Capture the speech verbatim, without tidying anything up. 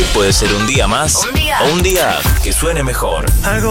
Hoy puede ser un día más Un día. o un día que suene mejor. Algo